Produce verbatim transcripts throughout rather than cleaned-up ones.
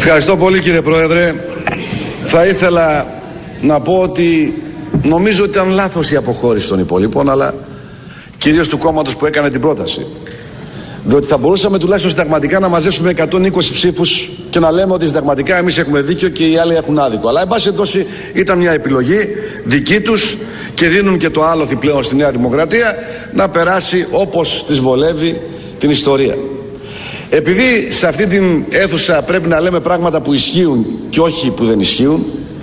Ευχαριστώ πολύ, κύριε Πρόεδρε. Θα ήθελα να πω ότι νομίζω ότι ήταν λάθος η αποχώρηση των υπολείπων, αλλά κυρίως του κόμματος που έκανε την πρόταση. Διότι θα μπορούσαμε τουλάχιστον συνταγματικά να μαζέψουμε εκατόν είκοσι ψήφους και να λέμε ότι συνταγματικά εμείς έχουμε δίκιο και οι άλλοι έχουν άδικο. Αλλά εν πάση περιπτώσει ήταν μια επιλογή δική τους και δίνουν και το άλοθη πλέον στη Νέα Δημοκρατία να περάσει όπως της βολεύει την ιστορία. Επειδή σε αυτή την αίθουσα πρέπει να λέμε πράγματα που ισχύουν και όχι που δεν ισχύουν,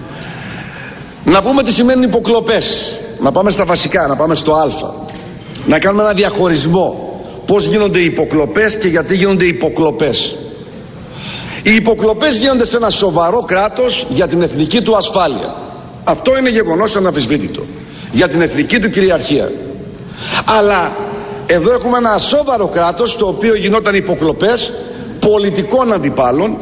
να πούμε τι σημαίνουν υποκλοπές. Να πάμε στα βασικά, να πάμε στο α. Να κάνουμε ένα διαχωρισμό. Πώς γίνονται οι υποκλοπές και γιατί γίνονται οι υποκλοπές. Οι υποκλοπές γίνονται σε ένα σοβαρό κράτος για την εθνική του ασφάλεια. Αυτό είναι γεγονός αναμφισβήτητο. Για την εθνική του κυριαρχία. Αλλά εδώ έχουμε ένα ασόβαρο κράτος στο οποίο γινόταν υποκλοπές πολιτικών αντιπάλων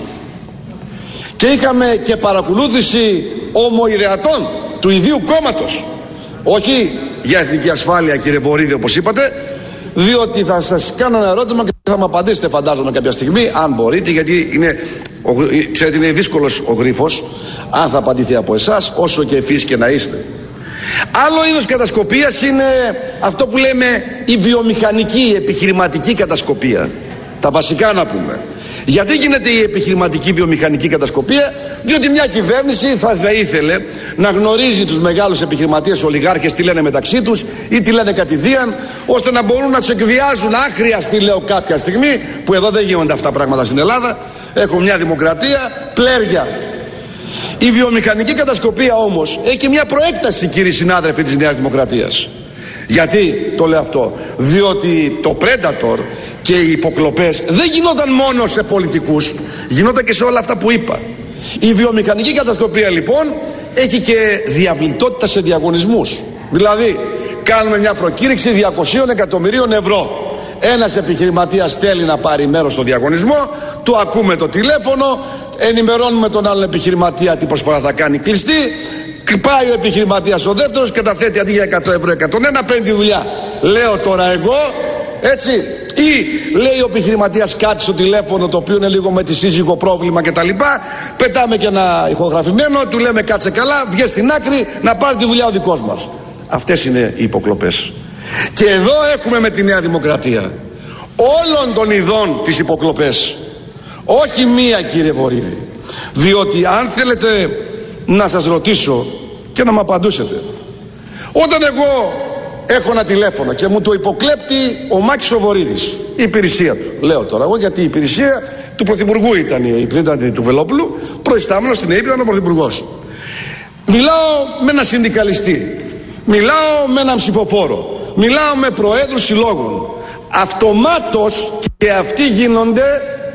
και είχαμε και παρακολούθηση ομοειρεατών του ιδίου κόμματος. Όχι για εθνική ασφάλεια, κύριε Βορίδη, όπως είπατε, διότι θα σας κάνω ένα ερώτημα και θα μου απαντήσετε, φαντάζομαι, κάποια στιγμή, αν μπορείτε, γιατί είναι, ο, ξέρετε, είναι δύσκολος ο γρίφος, αν θα απαντηθεί από εσάς, όσο και ευφύς και να είστε. Άλλο είδος κατασκοπίας είναι αυτό που λέμε η βιομηχανική, η επιχειρηματική κατασκοπία. Τα βασικά να πούμε. Γιατί γίνεται η επιχειρηματική βιομηχανική κατασκοπία? Διότι μια κυβέρνηση θα, θα ήθελε να γνωρίζει τους μεγάλους επιχειρηματίες ολιγάρχες τι λένε μεταξύ τους ή τι λένε κατηδίαν, ώστε να μπορούν να τους εκβιάζουν άχριαστη, λέω, κάποια στιγμή, που εδώ δεν γίνονται αυτά πράγματα στην Ελλάδα. Έχουμε μια δημοκρατία πλέρια. Η βιομηχανική κατασκοπία όμως έχει και μια προέκταση, κύριοι συνάδελφοι της Νέας Δημοκρατίας. Γιατί το λέω αυτό? Διότι το Predator και οι υποκλοπές δεν γινόταν μόνο σε πολιτικούς, γινόταν και σε όλα αυτά που είπα. Η βιομηχανική κατασκοπία λοιπόν έχει και διαβλητότητα σε διαγωνισμούς. Δηλαδή κάνουμε μια προκήρυξη διακόσια εκατομμυρίων ευρώ. Ένας επιχειρηματίας θέλει να πάρει μέρος στο διαγωνισμό, του ακούμε το τηλέφωνο, ενημερώνουμε τον άλλον επιχειρηματία τι προσφορά θα κάνει κλειστή, πάει ο επιχειρηματίας ο δεύτερος, καταθέτει αντί για εκατό ευρώ εκατόν ένα, παίρνει τη δουλειά. Λέω τώρα εγώ, έτσι, ή λέει ο επιχειρηματίας κάτι στο τηλέφωνο το οποίο είναι λίγο με τη σύζυγο πρόβλημα κτλ. Πετάμε και ένα ηχογραφημένο, του λέμε κάτσε καλά, βγες στην άκρη να πάρει τη δουλειά ο δικός μας. Αυτές είναι οι υποκλοπές. Και εδώ έχουμε με τη Νέα Δημοκρατία όλων των ειδών τις υποκλοπές. Όχι μία, κύριε Βορίδη. Διότι αν θέλετε να σας ρωτήσω και να μου απαντούσετε, όταν εγώ έχω ένα τηλέφωνο και μου το υποκλέπτει ο Μάκης ο Βορίδης, η υπηρεσία του, λέω τώρα εγώ, γιατί η υπηρεσία του Πρωθυπουργού ήταν, η ήταν του Βελόπουλου, προϊστάμενος στην ΕΕΠ ήταν ο Πρωθυπουργός. Μιλάω με έναν συνδικαλιστή, μιλάω με έναν ψηφοφόρο, μιλάω με προέδρους συλλόγων. Αυτομάτως και αυτοί γίνονται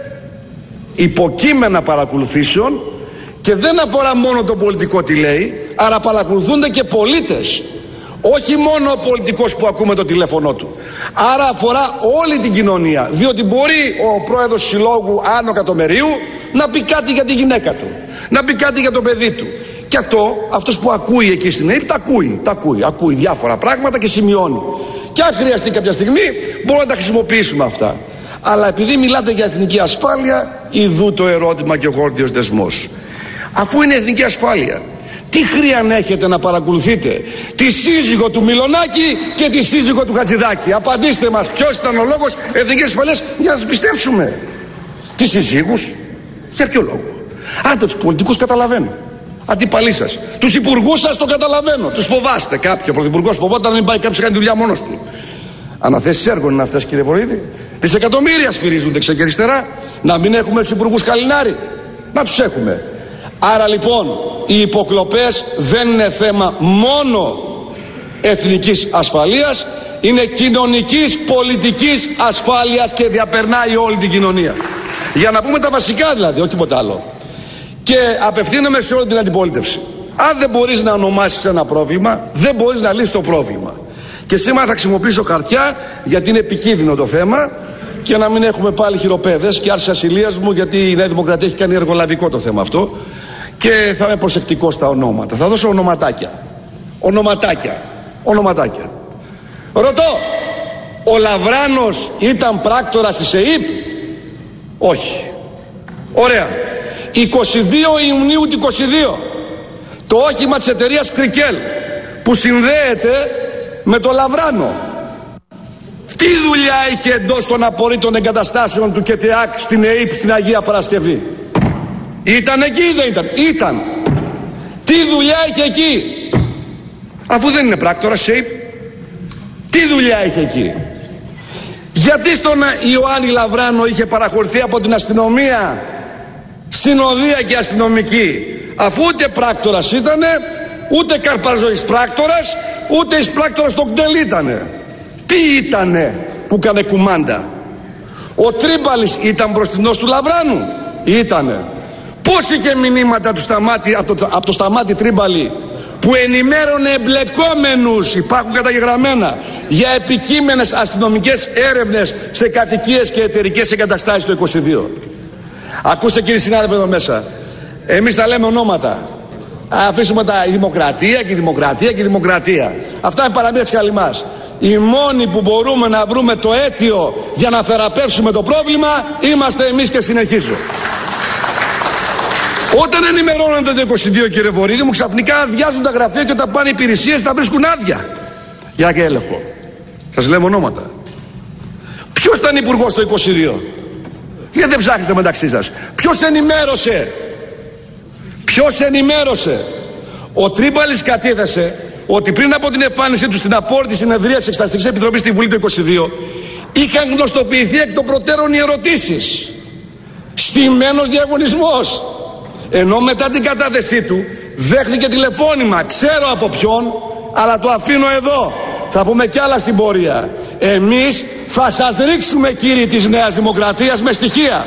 υποκείμενα παρακολουθήσεων και δεν αφορά μόνο το πολιτικό τι λέει, άρα παρακολουθούνται και πολίτες. Όχι μόνο ο πολιτικός που ακούμε το τηλέφωνο του. Άρα αφορά όλη την κοινωνία. Διότι μπορεί ο πρόεδρος συλλόγου άνω εκατομμυρίου να πει κάτι για τη γυναίκα του, να πει κάτι για το παιδί του. Και αυτό, αυτός που ακούει εκεί στην ΕΕΠ, τα ακούει, τα ακούει, ακούει διάφορα πράγματα και σημειώνει. Και αν χρειαστεί κάποια στιγμή, μπορούμε να τα χρησιμοποιήσουμε αυτά. Αλλά επειδή μιλάτε για εθνική ασφάλεια, ιδού το ερώτημα και ο γόρδιος δεσμός. Αφού είναι εθνική ασφάλεια, τι χρειαν έχετε να παρακολουθείτε τη σύζυγο του Μιλονάκη και τη σύζυγο του Χατζηδάκη? Απαντήστε μας, ποιος ήταν ο λόγος εθνικής ασφαλείας για να σας πιστέψουμε? Τις σύζυγους, για ποιο λόγο? Άντε τους πολιτικούς καταλαβαίνω, αντίπαλοι σας. Τους υπουργούς σας το καταλαβαίνω, τους φοβάστε. Κάποιο πρωθυπουργός φοβόταν να μην πάει κάποιος να κάνει δουλειά μόνος του. Αναθέσεις έργων είναι αυτές, κύριε Βορίδη. Δισεκατομμύρια σφυρίζουν δεξιά και αριστερά. Να μην έχουμε τους υπουργούς Καλινάρη? Να τους έχουμε. Άρα λοιπόν οι υποκλοπές δεν είναι θέμα μόνο εθνικής ασφαλείας, είναι κοινωνικής, πολιτικής ασφάλειας και διαπερνάει όλη την κοινωνία. Για να πούμε τα βασικά δηλαδή, όχι τίποτα άλλο. Και απευθύνομαι σε όλη την αντιπολίτευση. Αν δεν μπορείς να ονομάσεις ένα πρόβλημα, δεν μπορείς να λύσεις το πρόβλημα. Και σήμερα θα χρησιμοποιήσω χαρτιά, γιατί είναι επικίνδυνο το θέμα, και να μην έχουμε πάλι χειροπέδες και άρση ασυλίας μου, γιατί η Νέα Δημοκρατία έχει κάνει εργολαβικό το θέμα αυτό. Και θα είμαι προσεκτικός στα ονόματα. Θα δώσω ονοματάκια. Ονοματάκια. Ονοματάκια. Ρωτώ, ο Λαβράνος ήταν πράκτορας της ΕΕΠ? Όχι. Ωραία. είκοσι δύο Ιουνίου του είκοσι δύο το όχημα της εταιρείας Κρικέλ που συνδέεται με το Λαβράνο. Τι δουλειά είχε εντός των απορρίτων εγκαταστάσεων του ΚΕΤΕΑΚ στην ΕΥΠ στην Αγία Παρασκευή? Ήταν εκεί ή δεν ήταν? Ήταν. Τι δουλειά είχε εκεί? Αφού δεν είναι πράκτορας ΕΥΠ, τι δουλειά είχε εκεί? Γιατί στον Ιωάννη Λαβράνο είχε παραχωρηθεί από την αστυνομία συνοδεία και αστυνομική, αφού ούτε πράκτορας ήτανε, ούτε καρπαζοής πράκτορας, ούτε εις πράκτορας στο ΚΤΕΛ ήτανε? Τι ήτανε που κάνε κουμάντα? Ο Τρίμπαλης ήταν μπροστινός του Λαβράνου? Ήτανε. Πώς είχε μηνύματα του Σταμάτη, από, το, από το Σταμάτη Τρίμπαλη που ενημέρωνε εμπλεκόμενους, υπάρχουν καταγεγραμμένα, για επικείμενες αστυνομικές έρευνες σε κατοικίες και εταιρικές εγκαταστάσεις το είκοσι δύο. Ακούστε κύριοι συνάδελφοι εδώ μέσα, εμείς τα λέμε ονόματα. Αφήσουμε τα η δημοκρατία και η δημοκρατία και η δημοκρατία. Αυτά είναι παραμύθια της Καλυμάς. Οι μόνοι που μπορούμε να βρούμε το αίτιο για να θεραπεύσουμε το πρόβλημα είμαστε εμείς και συνεχίζω. Όταν ενημερώνονται το είκοσι δύο, κύριε Βορύδη μου, ξαφνικά αδειάζουν τα γραφεία και όταν πάνε οι υπηρεσίες τα βρίσκουν άδεια για και έλεγχο. Σας λέμε ονόματα. Ποιος ήταν υπουργός το είκοσι δύο? Γιατί δεν ψάχνετε μεταξύ σας? Ποιος ενημέρωσε? Ποιος ενημέρωσε? Ο Τρίμπαλης κατέθεσε ότι πριν από την εμφάνισή του στην απόρριτη συνεδρία της Εξεταστικής Επιτροπής στη Βουλή του είκοσι δύο είχαν γνωστοποιηθεί εκ των προτέρων οι ερωτήσεις. Στημένος διαγωνισμός. Ενώ μετά την κατάθεσή του δέχτηκε τηλεφώνημα, ξέρω από ποιον, αλλά το αφήνω εδώ. Θα πούμε κι άλλα στην πορεία. Εμείς θα σας ρίξουμε, κύριοι της Νέας Δημοκρατίας, με στοιχεία.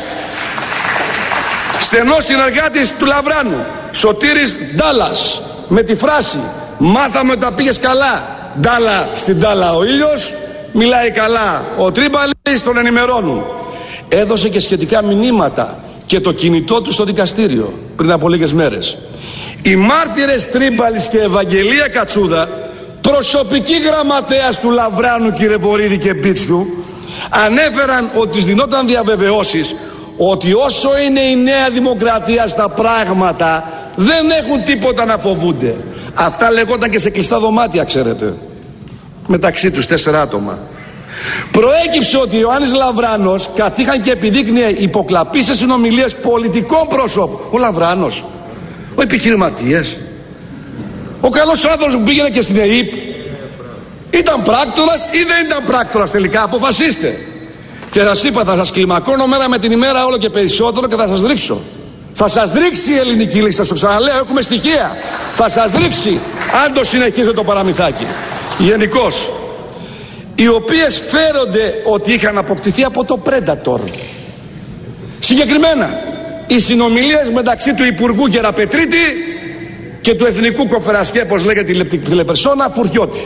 Στενός συνεργάτης του Λαβράνου, Σωτήρης Ντάλλας, με τη φράση «Μάθαμε ότι τα πήγες καλά, Ντάλλα στην Ντάλλα ο ήλιος, μιλάει καλά ο Τρίμπαλης, τον ενημερώνουν». Έδωσε και σχετικά μηνύματα και το κινητό του στο δικαστήριο πριν από λίγες μέρες. Οι μάρτυρες Τρίμπαλης και Ευαγγελία Κατσούδα, προσωπική γραμματέας του Λαβράνου, κύριε Βορύδη και Πίτσιου, ανέφεραν ότι τους δινόταν διαβεβαιώσεις ότι όσο είναι η Νέα Δημοκρατία στα πράγματα δεν έχουν τίποτα να φοβούνται. Αυτά λεγόταν και σε κλειστά δωμάτια, ξέρετε, μεταξύ τους τέσσερα άτομα. Προέκυψε ότι ο Ιωάννης Λαβράνος κατήχαν και επιδείκνυε υποκλαπή σε συνομιλίες πολιτικών πρόσωπων. Ο Λαβράνος, ο επιχειρηματίας, ο καλός άνθρωπος που πήγαινε και στην ΕΥΠ, ήταν πράκτορας ή δεν ήταν πράκτορας τελικά? Αποφασίστε. Και σας είπα, θα σας κλιμακώνω μέρα με την ημέρα όλο και περισσότερο και θα σας ρίξω. Θα σας ρίξει η ελληνική λύση, σας το ξαναλέω, έχουμε στοιχεία. Θα σας ρίξει αν το συνεχίζετε το παραμυθάκι. Γενικώς, οι οποίες φέρονται ότι είχαν αποκτηθεί από το Predator. Συγκεκριμένα, οι συνομιλίες μεταξύ του Υπουργού Γεραπετρίτη και του Εθνικού Κοφερασκέ, όπως λέγεται η τηλεπερσόνα, Φουριώτη.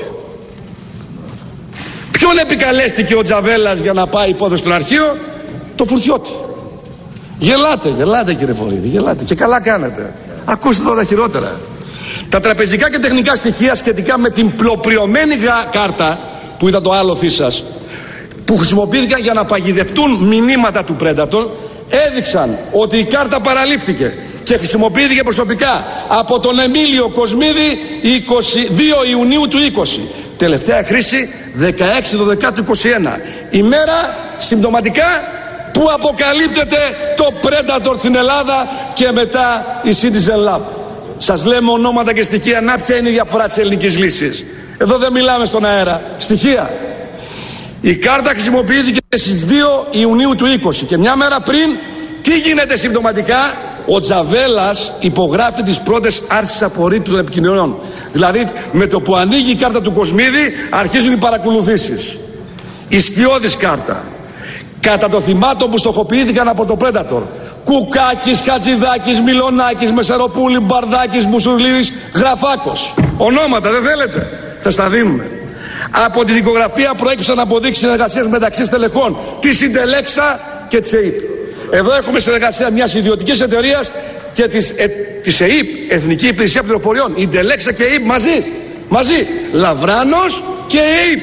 Ποιον επικαλέστηκε ο Τζαβέλας για να πάει υπόθεση στο αρχείο? Το Φουριώτη. Γελάτε, γελάτε κύριε Βορύδη, γελάτε και καλά κάνετε. Ακούστε εδώ τα χειρότερα. Τα τραπεζικά και τεχνικά στοιχεία σχετικά με την πλοπριωμένη κάρτα, που ήταν το άλλο σας, που χρησιμοποιήθηκαν για να παγιδευτούν μηνύματα του Predator, έδειξαν ότι η κάρτα παραλήφθηκε και χρησιμοποιήθηκε προσωπικά από τον Εμίλιο Κοσμίδη είκοσι δύο Ιουνίου του είκοσι. Τελευταία χρήση δεκαέξι δώδεκα του είκοσι ένα. Ημέρα συμπτωματικά που αποκαλύπτεται το Predator στην Ελλάδα και μετά η Citizen Lab. Σας λέμε ονόματα και στοιχεία. Να ποια είναι η διαφορά της ελληνικής λύσης. Εδώ δεν μιλάμε στον αέρα. Στοιχεία. Η κάρτα χρησιμοποιήθηκε στις δύο Ιουνίου του είκοσι και μια μέρα πριν τι γίνεται συμπτωματικά? Ο Τζαβέλας υπογράφει τις πρώτες άρσεις απορρίτου των επικοινωνιών. Δηλαδή με το που ανοίγει η κάρτα του Κοσμίδη αρχίζουν οι παρακολουθήσεις. Η σκιώδης κάρτα. Κατά το θυμάτων που στοχοποιήθηκαν από το Predator. Κουκάκης, Χατζηδάκης, Μιλονάκης, Μεσεροπούλη, Μπαρδάκης, Μουσουλίδης, Γραφάκος. Ονόματα δεν θέλετε? Θα στα δίνουμε. Από τη δικογραφία προέκυψαν αποδείξεις συνεργασίας μεταξύ στελεχών της Συντελέξα και της ΕΥΠ. Εδώ έχουμε συνεργασία μιας ιδιωτικής εταιρείας και της, ε, της ΕΥΠ, Εθνική Υπηρεσία Πληροφοριών. Η Συντελέξα και η ΕΥΠ μαζί. Μαζί. Λαβράνος και ΕΥΠ.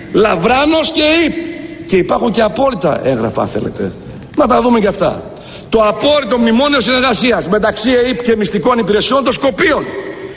Λαβράνος και ΕΥΠ. Και υπάρχουν και απόλυτα έγγραφα, αν θέλετε. Να τα δούμε και αυτά. το απόρριτο μνημόνιο συνεργασίας μεταξύ ΕΥΠ και μυστικών υπηρεσιών των Σκοπίων.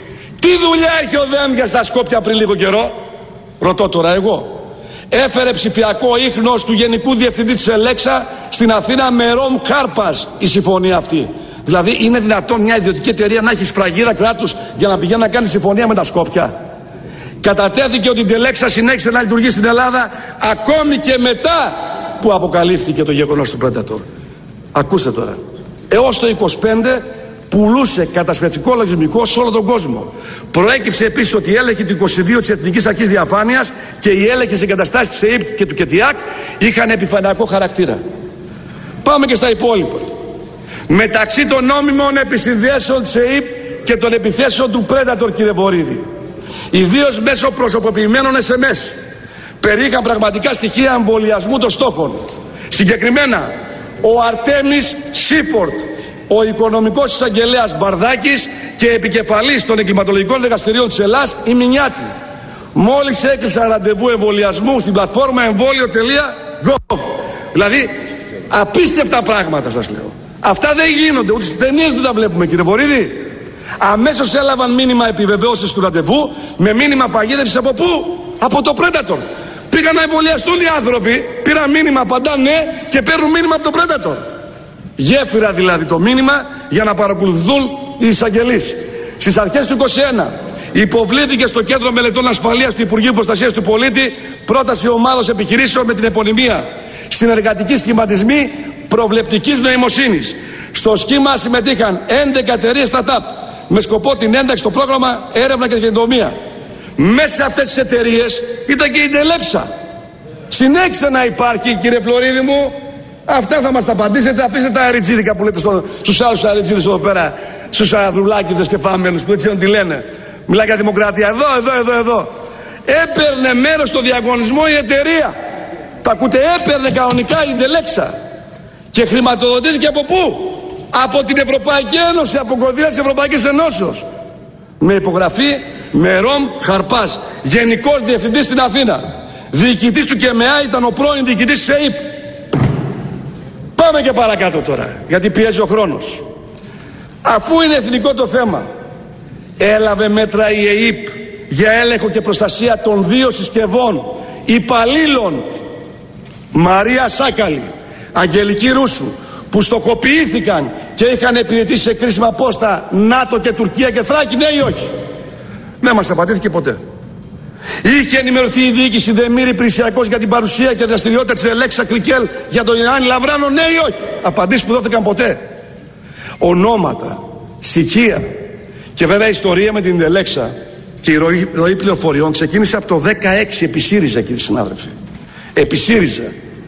Τι δουλειά έχει ο Δένδια στα Σκόπια πριν λίγο καιρό? Ρωτώ τώρα εγώ. Έφερε ψηφιακό ίχνος του Γενικού Διευθυντή της Ελέξα στην Αθήνα με Ρομ Χάρπας η συμφωνία αυτή. Δηλαδή είναι δυνατόν μια ιδιωτική εταιρεία να έχει σφραγίδα κράτους για να πηγαίνει να κάνει συμφωνία με τα Σκόπια? Κατατέθηκε ότι η Τελέξα συνέχισε να λειτουργεί στην Ελλάδα ακόμη και μετά που αποκαλύφθηκε το γεγονός του Predator. Ακούστε τώρα. Έως το είκοσι πέντε πουλούσε κατασπευτικό λογισμικό σε όλο τον κόσμο. Προέκυψε επίσης ότι η έλεγχη του είκοσι δύο της Εθνικής Αρχής Διαφάνειας και οι έλεγχοι σε εγκαταστάσεις της ΕΥΠ και του ΚΕΤΙΑΚ είχαν επιφανειακό χαρακτήρα. Πάμε και στα υπόλοιπα. Μεταξύ των νόμιμων επισυνδέσεων της ΕΥΠ και των επιθέσεων του Predator, κύριε Βορίδη, ιδίως μέσω προσωποποιημένων ες εμ ες, περιείχαν πραγματικά στοιχεία εμβολιασμού των στόχων. Συγκεκριμένα, ο Αρτέμις Σίφορτ, ο οικονομικός εισαγγελέας Μπαρδάκης και επικεφαλής των εγκληματολογικών εργαστηρίων της Ελλάς, η Μινιάτη, μόλις έκλεισαν ραντεβού εμβολιασμού στην πλατφόρμα εμβόλιο τελεία γκοβ. Δηλαδή, απίστευτα πράγματα σας λέω. Αυτά δεν γίνονται, ούτε στις ταινίες δεν τα βλέπουμε, κύριε Βορίδη. Αμέσως έλαβαν μήνυμα επιβεβαίωσης του ραντεβού με μήνυμα παγίδευσης από πού? Από το Predator. Πήγαν να εμβολιαστούν οι άνθρωποι, πήραν μήνυμα, απαντάνε ναι και παίρνουν μήνυμα από το Predator. Γέφυρα δηλαδή το μήνυμα για να παρακολουθούν οι εισαγγελείς. Στις αρχές του είκοσι ένα υποβλήθηκε στο Κέντρο Μελετών Ασφαλείας του Υπουργείου Προστασίας του Πολίτη πρόταση ομάδος επιχειρήσεων με την επωνυμία Συνεργατικοί Σχηματισμοί Προβλεπτικής Νοημοσύνης. Στο σχήμα συμμετείχαν έντεκα εταιρείες startup με σκοπό την ένταξη στο πρόγραμμα έρευνα και καινοτομία. Μέσα σε αυτές τις εταιρείες ήταν και η Τελέξα. Συνέχισε να υπάρχει, κύριε Φλωρίδη μου. Αυτά θα μας τα απαντήσετε. Αφήστε τα αεριτζίδικα που λέτε στο, στους άλλους αεριτζίδες εδώ πέρα, στους αδρουλάκηδες και φάμενους που δεν ξέρουν τι λένε. Μιλάει για δημοκρατία. Εδώ, εδώ, εδώ, εδώ. Έπαιρνε μέρος στο διαγωνισμό η εταιρεία. Τα ακούτε, έπαιρνε κανονικά η Τελέξα. Και χρηματοδοτήθηκε από πού? Από την Ευρωπαϊκή Ένωση, από κονδύλια της Ευρωπαϊκής Ενώσεως. Με υπογραφή με Ρομ Χαρπάς, Γενικός Διευθυντής στην Αθήνα. Διοικητής του ΚΕΜΕΑ ήταν ο πρώην διοικητής της ΕΥΠ. Πάμε και παρακάτω τώρα, γιατί πιέζει ο χρόνος. Αφού είναι εθνικό το θέμα, έλαβε μέτρα η ΕΥΠ για έλεγχο και προστασία των δύο συσκευών υπαλλήλων Μαρία Σάκαλη, Αγγελική Ρούσου, που στοχοποιήθηκαν και είχαν υπηρετήσει σε κρίσιμα πόστα ΝΑΤΟ και Τουρκία και Θράκη, ναι ή όχι? Δεν μας απαντήθηκε ποτέ. Είχε ενημερωθεί η διοίκηση Δεμήρη Πρησιακός για την παρουσία και δραστηριότητα της Ελέξα Κρικέλ για τον Ιωάννη Λαβράνο, ναι ή όχι? Απαντήσεις που δόθηκαν ποτέ. Ονόματα, στοιχεία και βέβαια η ιστορία με την Ελέξα και η ροή, ροή πληροφοριών ξεκίνησε από το δεκαέξι επί ΣΥΡΙΖΑ, κύριοι συνάδελφοι. Επί ΣΥΡΙΖΑ.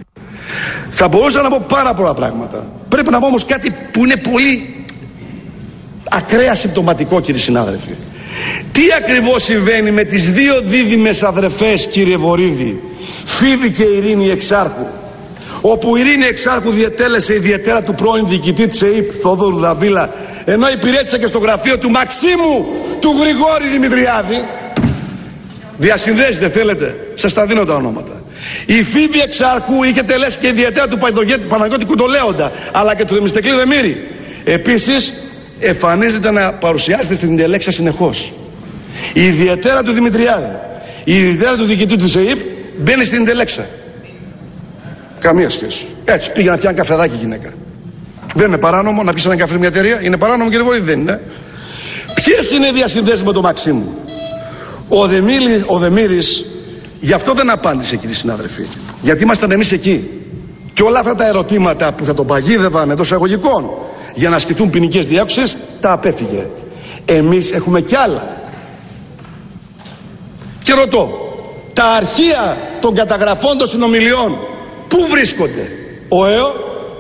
Θα μπορούσα να πω πάρα πολλά πράγματα. Πρέπει να πω όμως κάτι που είναι πολύ ακραία συμπτωματικό, κύριοι συνάδελφοι. Τι ακριβώς συμβαίνει με τις δύο δίδυμες αδερφές, κύριε Βορίδη, Φίβη και Ειρήνη Εξάρχου, όπου η Ειρήνη Εξάρχου διετέλεσε ιδιαίτερα του πρώην διοικητή της ΕΥΠ Θόδωρου Ραβίλα, ενώ υπηρέτησε και στο γραφείο του Μαξίμου του Γρηγόρη Δημητριάδη. Διασυνδέσεις δεν θέλετε? Σας τα δίνω τα ονόματα. Η Φίβη Εξάρχου είχε τελέσει και ιδιαίτερα του Παναγιώτη Κουντολέοντα, αλλά και του Θεμιστοκλή Δεμήρη. Επίσης εμφανίζεται να παρουσιάζεται στην Τελέξα συνεχώς. Η ιδιαίτερα του Δημητριάδη, η ιδιαίτερα του διοικητή της ΕΥΠ μπαίνει στην Τελέξα. Καμία σχέση. Έτσι πήγε να πιάνει καφεδάκι η γυναίκα. Δεν είναι παράνομο να πεις ένα καφέ μια εταιρεία? Είναι παράνομο, κύριε Βορίδη? Δεν είναι. Ποιες είναι οι διασυνδέσεις με το Μαξίμου? Ο, Δεμίλης, ο Δεμήρης γι' αυτό δεν απάντησε, κύριοι συνάδελφοι. Γιατί ήμασταν εμείς εκεί. Και όλα αυτά τα ερωτήματα που θα τον παγίδευαν εντός εισαγωγικών για να ασκηθούν ποινικές διώξεις, τα απέφυγε. Εμείς έχουμε κι άλλα. Και ρωτώ, τα αρχεία των καταγραφών των συνομιλιών πού βρίσκονται? Ο ΕΟ?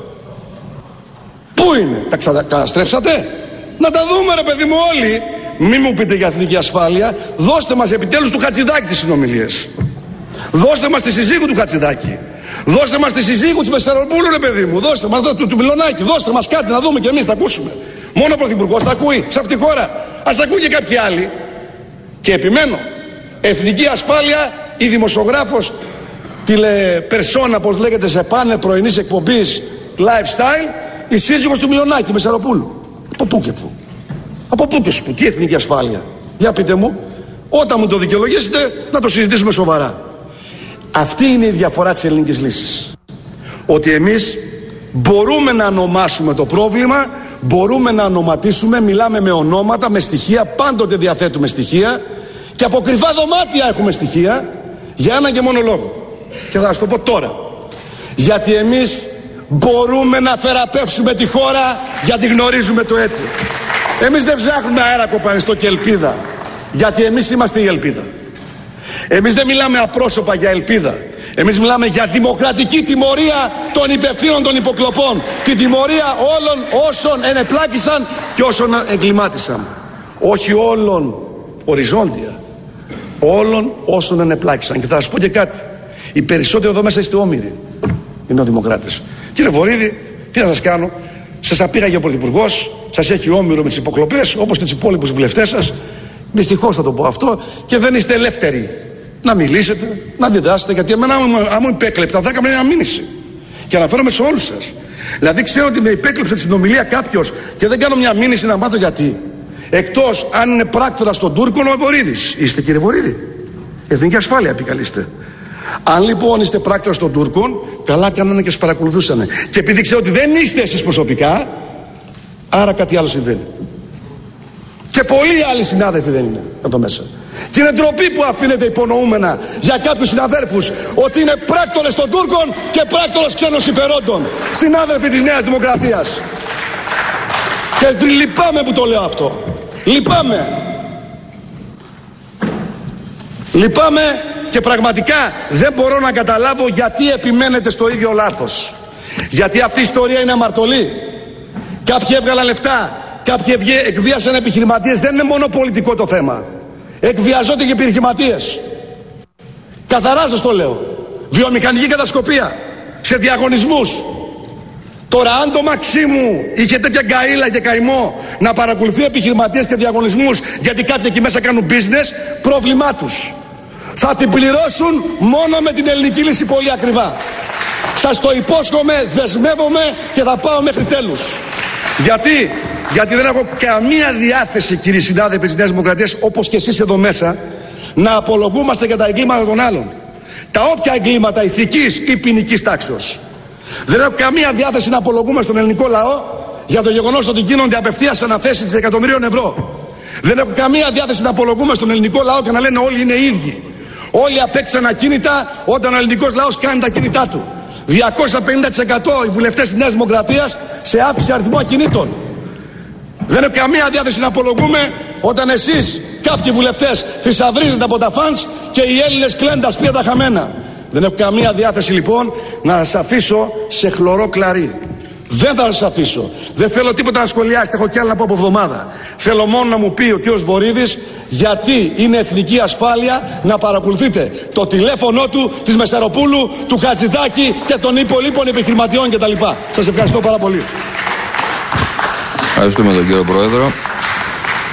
Πού είναι? Τα καταστρέψατε? Να τα δούμε, ρε παιδί μου, όλοι. Μη μου πείτε για εθνική ασφάλεια. Δώστε μας επιτέλους του Χατζηδάκη τις συνομιλίες. Δώστε μας τη συζύγου του Χατζηδάκη. Δώστε μας τη συζύγου της Μεσσαροπούλου, ρε παιδί μου. Δώστε μας του, του Μιλονάκη. Δώστε μας κάτι να δούμε κι εμείς, θα ακούσουμε. Μόνο ο Πρωθυπουργός τα ακούει σε αυτή τη χώρα. Ας ακούει και κάποιοι άλλοι. Και επιμένω, εθνική ασφάλεια, η δημοσιογράφος τηλεπερσόνα, πώς λέγεται, σε πάνελ πρωινής εκπομπής lifestyle, η σύζυγος του Μιονάκη, Μεσαροπούλου. Από πού και πού? Από πού και πού? Τι εθνική ασφάλεια? Για πείτε μου. Όταν μου το δικαιολογήσετε, να το συζητήσουμε σοβαρά. Αυτή είναι η διαφορά της ελληνικής λύσης. Ότι εμείς μπορούμε να ονομάσουμε το πρόβλημα, μπορούμε να ονοματίσουμε, μιλάμε με ονόματα, με στοιχεία, πάντοτε διαθέτουμε στοιχεία και από κρυφά δωμάτια έχουμε στοιχεία για ένα και μόνο λόγο. Και θα σας το πω τώρα. Γιατί εμείς μπορούμε να θεραπεύσουμε τη χώρα, γιατί γνωρίζουμε το αίτιο. Εμείς δεν ψάχνουμε αέρα κοπανιστό και ελπίδα, γιατί εμείς είμαστε η ελπίδα. Εμείς δεν μιλάμε απρόσωπα για ελπίδα. Εμείς μιλάμε για δημοκρατική τιμωρία των υπευθύνων των υποκλοπών. Την τιμωρία όλων όσων ενεπλάκησαν και όσων εγκλημάτισαν. Όχι όλων οριζόντια. Όλων όσων ενεπλάκησαν. Και θα σας πω και κάτι. Οι περισσότεροι εδώ μέσα είστε όμοιροι. Είναι ο Δημοκράτες. Κύριε Βορίδη, τι να σας κάνω? Σας απήγαγε ο Πρωθυπουργός, σας έχει όμοιρο με τις υποκλοπές, όπως και τους υπόλοιπους βουλευτές σας. Δυστυχώς θα το πω αυτό, και δεν είστε ελεύθεροι να μιλήσετε, να αντιδράσετε, γιατί εμένα αν μου υπέκλεπτα θα έκανα μια μήνυση. Και αναφέρομαι σε όλους σας. Δηλαδή ξέρω ότι με υπέκλεψε τη συνομιλία κάποιος και δεν κάνω μια μήνυση να μάθω γιατί. Εκτός αν είναι πράκτορας των Τούρκων ο Βορίδης. Είστε κύριε Βορίδη? Εθνική ασφάλεια επικαλείστε. Αν λοιπόν είστε πράκτορας των Τούρκων, καλά κάνανε και σας παρακολουθούσανε. Και επειδή ξέρω ότι δεν είστε εσείς προσωπικά, άρα κάτι άλλο συμβαίνει. Και πολλοί άλλοι συνάδελφοι δεν είναι εδώ μέσα. Και είναι ντροπή που αφήνεται υπονοούμενα για κάποιους συναδέλφους ότι είναι πράκτορες των Τούρκων και πράκτορες ξένων συμφερόντων. Συνάδελφοι της Νέας Δημοκρατίας. Και λυπάμαι που το λέω αυτό. Λυπάμαι. Λυπάμαι και πραγματικά δεν μπορώ να καταλάβω γιατί επιμένετε στο ίδιο λάθος. Γιατί αυτή η ιστορία είναι αμαρτωλή. Κάποιοι έβγαλαν λεφτά. Κάποιοι εκβίασαν επιχειρηματίες. Δεν είναι μόνο πολιτικό το θέμα. Εκβιαζόνται και επιχειρηματίες. Καθαρά σας το λέω. Βιομηχανική κατασκοπία. Σε διαγωνισμούς. Τώρα αν το Μαξίμου είχε τέτοια γκαΐλα και καημό να παρακολουθεί επιχειρηματίες και διαγωνισμούς γιατί κάποιοι εκεί μέσα κάνουν business, πρόβλημά τους. Θα την πληρώσουν μόνο με την ελληνική λύση πολύ ακριβά. Σας το υπόσχομαι, δεσμεύομαι και θα πάω μέχρι τέλους. Γιατί, γιατί δεν έχω καμία διάθεση, κύριοι συνάδελφοι της Νέας Δημοκρατίας, όπως και εσείς εδώ μέσα, να απολογούμαστε για τα εγκλήματα των άλλων. Τα όποια εγκλήματα ηθικής ή ποινικής τάξεως. Δεν έχω καμία διάθεση να απολογούμε στον ελληνικό λαό για το γεγονός ότι γίνονται απευθείας αναθέσεις δισεκατομμυρίων ευρώ. Δεν έχω καμία διάθεση να απολογούμε στον ελληνικό λαό και να λένε όλοι είναι ίδιοι. Όλοι απέκτησαν ακίνητα όταν ο ελληνικός λαός κάνει τα κίνητά του. διακόσια πενήντα τοις εκατό οι βουλευτές της Νέας Δημοκρατίας σε αύξηση αριθμού ακινήτων. Δεν έχω καμία διάθεση να απολογούμε όταν εσείς, κάποιοι βουλευτές, θησαυρίζετε από τα φανς και οι Έλληνες κλαίνουν τα σπίτια τα χαμένα. Δεν έχω καμία διάθεση λοιπόν να σας αφήσω σε χλωρό κλαρί. Δεν θα σας αφήσω. Δεν θέλω τίποτα να σχολιάσετε. Έχω κι άλλα να πω από εβδομάδα. Θέλω μόνο να μου πει ο κ. Βορίδης γιατί είναι εθνική ασφάλεια να παρακολουθείτε το τηλέφωνο του, της Μεσαροπούλου, του Χατζηδάκη και των υπολείπων επιχειρηματιών κτλ. Σας ευχαριστώ πάρα πολύ. Ευχαριστούμε τον κύριο Πρόεδρο.